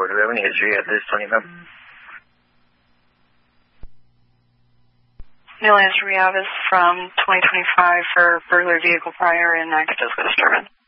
report. Do we have any history at this 25? Neil Answer, we have is from 2025 for burglary vehicle prior and active physical disturbance.